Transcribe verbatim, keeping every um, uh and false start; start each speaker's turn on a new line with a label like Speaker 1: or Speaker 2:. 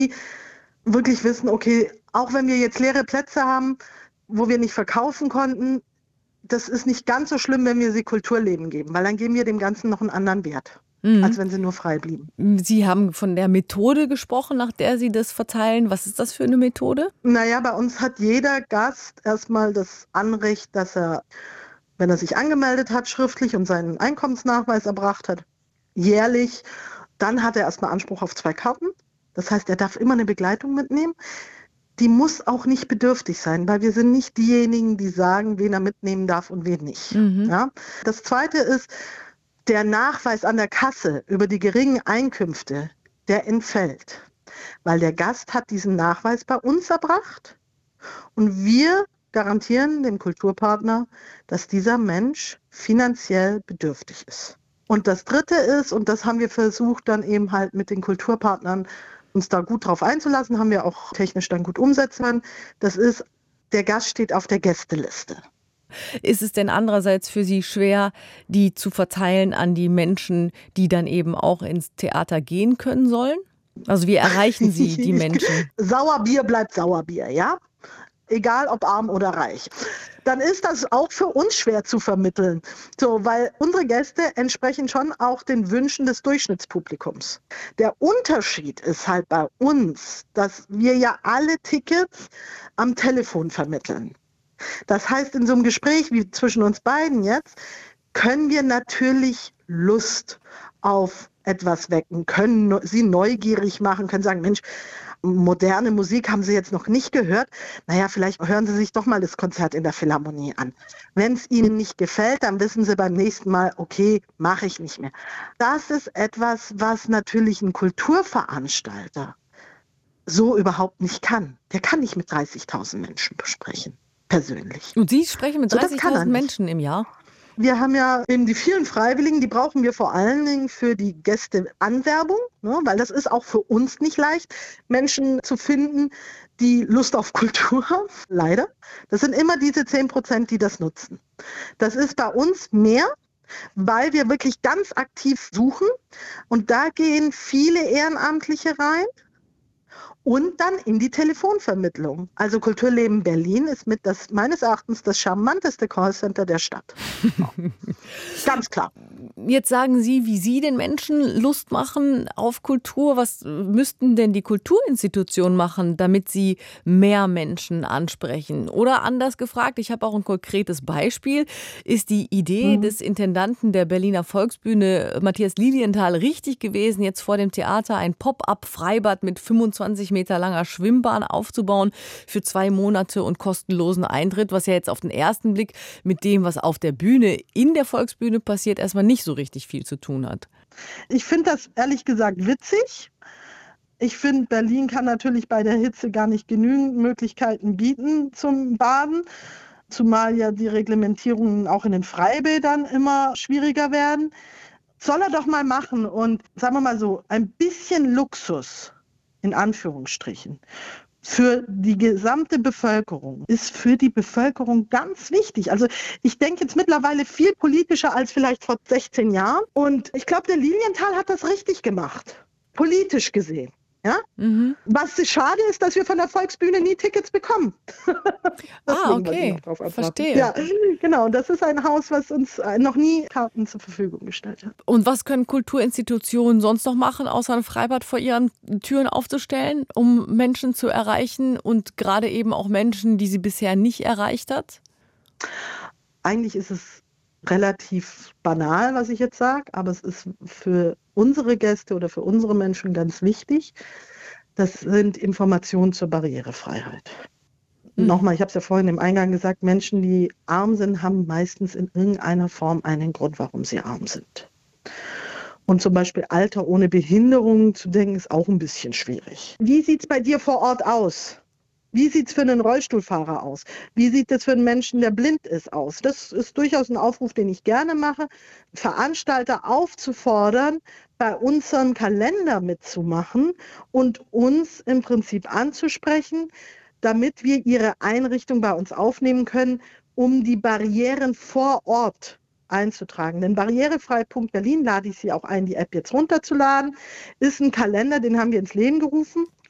Speaker 1: wirklich wissen, okay, auch wenn wir jetzt leere Plätze haben, wo wir nicht verkaufen konnten, das ist nicht ganz so schlimm, wenn wir sie Kulturleben geben, weil dann geben wir dem Ganzen noch einen anderen Wert,
Speaker 2: Mhm.
Speaker 1: als wenn sie nur frei blieben.
Speaker 2: Sie haben von der Methode gesprochen, nach der Sie das verteilen. Was ist das für eine Methode?
Speaker 1: Naja, bei uns hat jeder Gast erstmal das Anrecht, dass er, wenn er sich angemeldet hat, schriftlich und seinen Einkommensnachweis erbracht hat, jährlich, dann hat er erstmal Anspruch auf zwei Karten. Das heißt, er darf immer eine Begleitung mitnehmen. Die muss auch nicht bedürftig sein, weil wir sind nicht diejenigen, die sagen, wen er mitnehmen darf und wen nicht.
Speaker 2: Mhm.
Speaker 1: Ja? Das Zweite ist, der Nachweis an der Kasse über die geringen Einkünfte, der entfällt, weil der Gast hat diesen Nachweis bei uns erbracht und wir garantieren dem Kulturpartner, dass dieser Mensch finanziell bedürftig ist. Und das Dritte ist, und das haben wir versucht dann eben halt mit den Kulturpartnern uns da gut drauf einzulassen, haben wir auch technisch dann gut umsetzen können, das ist, der Gast steht auf der Gästeliste.
Speaker 2: Ist es denn andererseits für Sie schwer, die zu verteilen an die Menschen, die dann eben auch ins Theater gehen können sollen? Also wie erreichen Sie die Menschen?
Speaker 1: Sauerbier bleibt Sauerbier, ja? Egal ob arm oder reich. Dann ist das auch für uns schwer zu vermitteln. So, weil unsere Gäste entsprechen schon auch den Wünschen des Durchschnittspublikums. Der Unterschied ist halt bei uns, dass wir ja alle Tickets am Telefon vermitteln. Das heißt, in so einem Gespräch wie zwischen uns beiden jetzt, können wir natürlich Lust auf etwas wecken, können sie neugierig machen, können sagen, Mensch, moderne Musik haben Sie jetzt noch nicht gehört. Naja, vielleicht hören Sie sich doch mal das Konzert in der Philharmonie an. Wenn es Ihnen nicht gefällt, dann wissen Sie beim nächsten Mal, okay, mache ich nicht mehr. Das ist etwas, was natürlich ein Kulturveranstalter so überhaupt nicht kann. Der kann nicht mit dreißigtausend Menschen besprechen, persönlich.
Speaker 2: Und Sie sprechen mit
Speaker 1: So, das kann er
Speaker 2: dreißigtausend
Speaker 1: nicht.
Speaker 2: Menschen im Jahr?
Speaker 1: Wir haben ja eben die vielen Freiwilligen, die brauchen wir vor allen Dingen für die Gästeanwerbung, ne, weil das ist auch für uns nicht leicht, Menschen zu finden, die Lust auf Kultur haben, leider. Das sind immer diese zehn Prozent, die das nutzen. Das ist bei uns mehr, weil wir wirklich ganz aktiv suchen und da gehen viele Ehrenamtliche rein. Und dann in die Telefonvermittlung. Also Kulturleben Berlin ist mit das, meines Erachtens das charmanteste Callcenter der Stadt. Ganz klar.
Speaker 2: Jetzt sagen Sie, wie Sie den Menschen Lust machen auf Kultur. Was müssten denn die Kulturinstitutionen machen, damit sie mehr Menschen ansprechen? Oder anders gefragt, ich habe auch ein konkretes Beispiel. Ist die Idee mhm. des Intendanten der Berliner Volksbühne, Matthias Lilienthal, richtig gewesen, jetzt vor dem Theater ein Pop-up-Freibad mit fünfundzwanzig Meter langer Schwimmbahn aufzubauen für zwei Monate und kostenlosen Eintritt, was ja jetzt auf den ersten Blick mit dem, was auf der Bühne in der Volksbühne passiert, erstmal nicht so richtig viel zu tun hat.
Speaker 1: Ich finde das ehrlich gesagt witzig. Ich finde, Berlin kann natürlich bei der Hitze gar nicht genügend Möglichkeiten bieten zum Baden, zumal ja die Reglementierungen auch in den Freibädern immer schwieriger werden. Soll er doch mal machen und, sagen wir mal so, ein bisschen Luxus, in Anführungsstrichen, für die gesamte Bevölkerung ist für die Bevölkerung ganz wichtig. Also ich denke jetzt mittlerweile viel politischer als vielleicht vor sechzehn Jahren. Und ich glaube, der Lilienthal hat das richtig gemacht, politisch gesehen. Ja? Mhm. Was schade ist, dass wir von der Volksbühne nie Tickets bekommen.
Speaker 2: Ah, okay, verstehe.
Speaker 1: Ja, genau. Das ist ein Haus, was uns noch nie Karten zur Verfügung gestellt hat.
Speaker 2: Und was können Kulturinstitutionen sonst noch machen, außer ein Freibad vor ihren Türen aufzustellen, um Menschen zu erreichen und gerade eben auch Menschen, die sie bisher nicht erreicht hat?
Speaker 1: Eigentlich ist es relativ banal, was ich jetzt sage, aber es ist für unsere Gäste oder für unsere Menschen ganz wichtig. Das sind Informationen zur Barrierefreiheit. Mhm. Nochmal, ich habe es ja vorhin im Eingang gesagt, Menschen, die arm sind, haben meistens in irgendeiner Form einen Grund, warum sie arm sind. Und zum Beispiel Alter ohne Behinderung zu denken, ist auch ein bisschen schwierig. Wie sieht es bei dir vor Ort aus? Wie sieht es für einen Rollstuhlfahrer aus? Wie sieht es für einen Menschen, der blind ist, aus? Das ist durchaus ein Aufruf, den ich gerne mache, Veranstalter aufzufordern, bei unserem Kalender mitzumachen und uns im Prinzip anzusprechen, damit wir ihre Einrichtung bei uns aufnehmen können, um die Barrieren vor Ort einzutragen. Denn barrierefrei Punkt Berlin lade ich Sie auch ein, die App jetzt runterzuladen, ist ein Kalender, den haben wir ins Leben gerufen.